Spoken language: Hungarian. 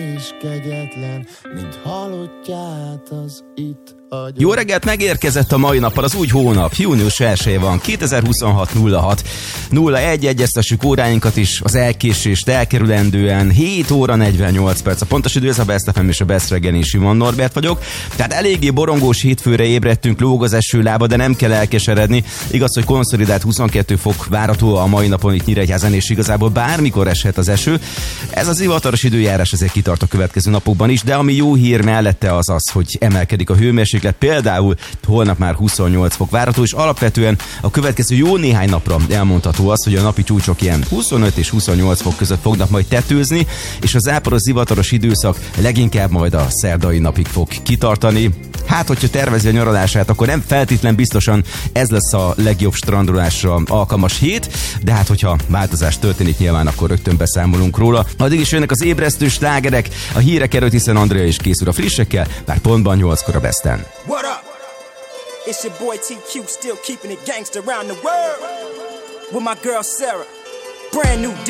És kegyetlen, mint halottját az itt agyom. Jó reggelt, megérkezett a mai nappal az új hónap. Június 1 van, 2026 06 01. Egyeztessük óráinkat is, az elkésést elkerülendően 7 óra 48 perc. A pontos idő, ez a Best FM és a Best Reggel, én Simon Norbert vagyok. Tehát eléggé borongós hétfőre ébredtünk, lóg az esőlába, de nem kell elkeseredni. Igaz, hogy konszolidált 22 fok várható a mai napon itt Nyíregyházán, és igazából bármikor eshet az eső. Ez az hivatalos időjárás azért kitart a következő napokban is, de ami jó hír mellette az az, hogy emelkedik a hőmérséklet, például holnap már 28 fok várható, és alapvetően a következő jó néhány napra elmondható az, hogy a napi csúcsok ilyen 25 és 28 fok között fognak majd tetőzni, és az záporos zivataros időszak leginkább majd a szerdai napig fog kitartani. Hát, hogyha tervezi a nyaralását, akkor nem feltétlen biztosan ez lesz a legjobb strandolásra alkalmas hét, de hát, hogyha változás történik nyilván, akkor rögtön beszámolunk róla. Addig is jönnek az ébresztő slágerek, a hírek előtt, hiszen Andrea is készül a frissekkel, már pontban 8-kor a Besten. What up? It's your boy TQ, still keeping it gangster around the world. With my girl Sarah, brand new